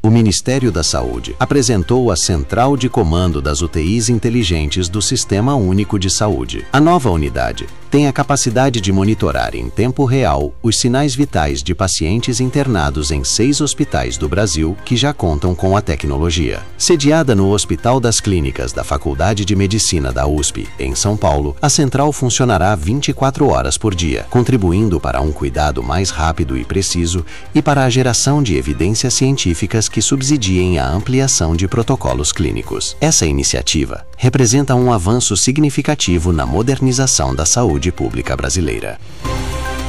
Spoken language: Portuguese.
o Ministério da Saúde apresentou a Central de Comando das UTIs Inteligentes do Sistema Único de Saúde. A nova unidade tem a capacidade de monitorar em tempo real os sinais vitais de pacientes internados em 6 hospitais do Brasil que já contam com a tecnologia. Sediada no Hospital das Clínicas da Faculdade de Medicina da USP, em São Paulo, a central funcionará 24 horas por dia, contribuindo para um cuidado mais rápido e preciso e para a geração de evidências científicas que subsidiem a ampliação de protocolos clínicos. Essa iniciativa representa um avanço significativo na modernização da saúde pública brasileira.